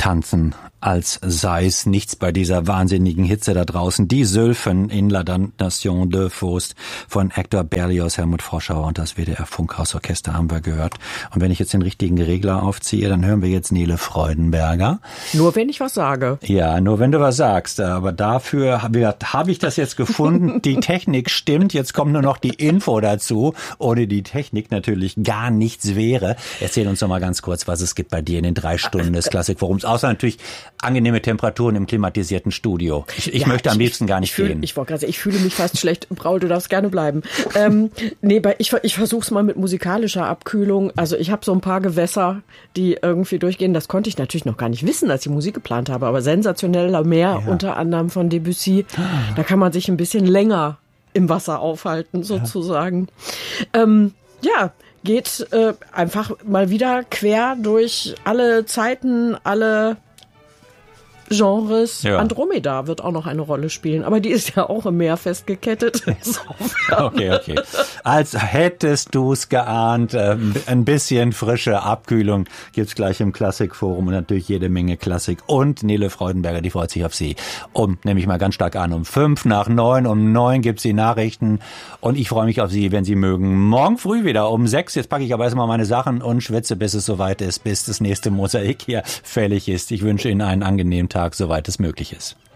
tanzen, als sei es nichts bei dieser wahnsinnigen Hitze da draußen. Die Sylphen in La Damnation de Faust von Hector Berlioz, Helmut Froschauer und das WDR Funkhausorchester haben wir gehört. Und wenn ich jetzt den richtigen Regler aufziehe, dann hören wir jetzt Nele Freudenberger. Nur wenn ich was sage. Ja, nur wenn du was sagst. Aber dafür habe ich das jetzt gefunden. Die Technik stimmt. Jetzt kommt nur noch die Info dazu. Ohne die Technik natürlich gar nichts wäre. Erzähl uns doch mal ganz kurz, was es gibt bei dir in den 3 Stunden des Klassikforums. Außer natürlich angenehme Temperaturen im klimatisierten Studio. Ich möchte am liebsten gar nicht gehen. Ich wollte gerade sagen, ich fühle mich fast schlecht. Braul, du darfst gerne bleiben. Ich versuche es mal mit musikalischer Abkühlung. Also ich habe so ein paar Gewässer, die irgendwie durchgehen. Das konnte ich natürlich noch gar nicht wissen, als ich Musik geplant habe. Aber sensationeller Meer, unter anderem von Debussy. Da kann man sich ein bisschen länger im Wasser aufhalten, sozusagen. Geht einfach mal wieder quer durch alle Zeiten, alle Genres. Ja. Andromeda wird auch noch eine Rolle spielen, aber die ist ja auch im Meer festgekettet. Okay. Als hättest du es geahnt. Ein bisschen frische Abkühlung gibt's gleich im Klassikforum und natürlich jede Menge Klassik. Und Nele Freudenberger, die freut sich auf Sie. Nehme ich mal ganz stark an, um 5:05, um 9 gibt's die Nachrichten. Und ich freue mich auf Sie, wenn Sie mögen. Morgen früh wieder um 6. Jetzt packe ich aber erstmal meine Sachen und schwitze, bis es soweit ist, bis das nächste Mosaik hier fällig ist. Ich wünsche Ihnen einen angenehmen Tag, soweit es möglich ist.